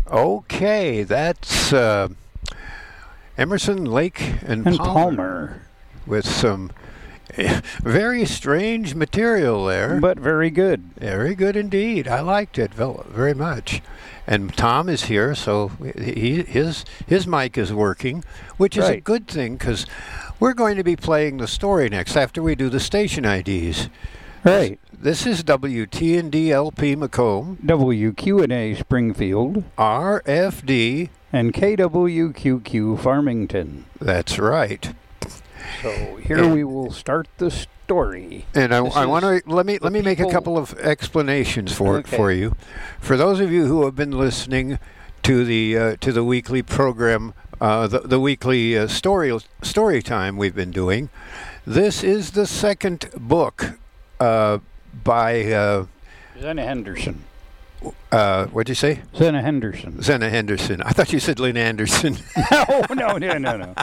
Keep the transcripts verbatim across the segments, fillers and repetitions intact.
Okay, that's uh, Emerson, Lake, and, And Palmer, Palmer. with some very strange material there. But very good. Very good indeed. I liked it vel- very much. And Tom is here, so he, his his mic is working, which is a Right. good thing because we're going to be playing the story next after we do the station I Ds. Right. This is W T N D L P Macomb, W Q N A Springfield, R F D. and K W Q Q Farmington. That's right. So here we will start the story. And I, This I is want to let me the let me make a people- couple of explanations for it Okay. for you. For those of you who have been listening to the uh, to the weekly program, uh, the the weekly uh, story story time we've been doing, this is the second book uh, by uh, Zena Henderson. uh, what'd you say? Zena Henderson. Zena Henderson. I thought you said Lynn Anderson. no, no, no, no, no.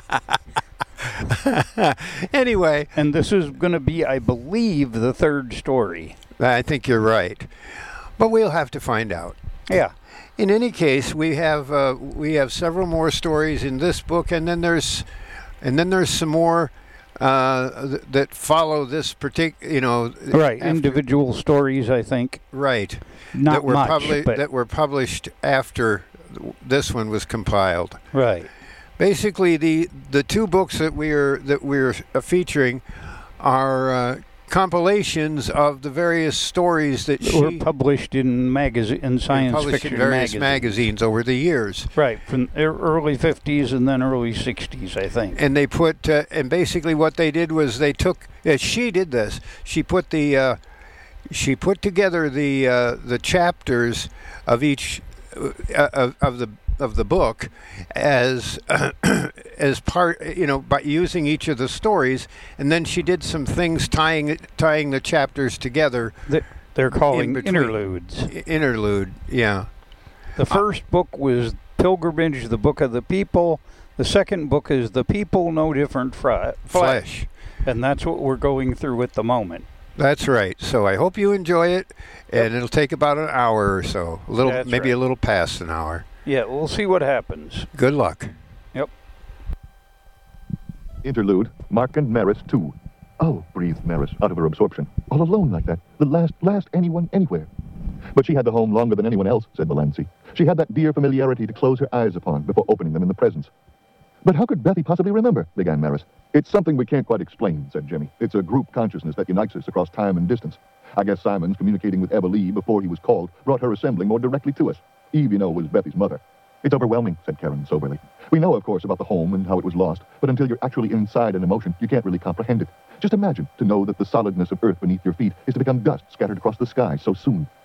Anyway, And this is going to be, I believe, the third story. I think you're right, but we'll have to find out. Yeah. In any case, we have uh, we have several more stories in this book, and then there's and then there's some more uh, th- that follow this particular, you know, Right. after- Individual stories, I think. right, Not that were much, publi- but that were published after this one was compiled. right. Basically, the the two books that we're that we're uh, featuring are uh, compilations of the various stories that she Were published in magazine, in science published fiction in various magazines. magazines over the years. Right, from the early fifties and then early sixties, I think. And they put, uh, and basically what they did was they took, uh, she did this, she put the, uh, she put together the uh, the chapters of each, uh, of, of the of the book as as part, you know, by using each of the stories, and then she did some things tying it- tying the chapters together. Th- They're calling between. interludes. I- Interlude, yeah. The first book was Pilgrimage, the Book of the People. The second book is The People No Different Fri- Flesh. Flesh. And that's what we're going through at the moment. That's right. So I hope you enjoy it, and it'll take about an hour or so, a little, That's maybe right. a little past an hour. Yeah, we'll see what happens. Good luck. Interlude, Mark and Maris, too. Oh, breathed Maris out of her absorption. All alone like that. The last, last anyone, anywhere. But she had the home longer than anyone else, said Valancy. She had that dear familiarity to close her eyes upon before opening them in the presence. But how could Bethy possibly remember, began Maris. It's something we can't quite explain, said Jimmy. It's a group consciousness that unites us across time and distance. I guess Simons, communicating with Eva Lee before he was called, brought her assembling more directly to us. Eve, you know, was Bethy's mother. It's overwhelming, said Karen soberly. We know, of course, about the home and how it was lost, but until you're actually inside an emotion, you can't really comprehend it. Just imagine to know that the solidness of earth beneath your feet is to become dust scattered across the sky so soon.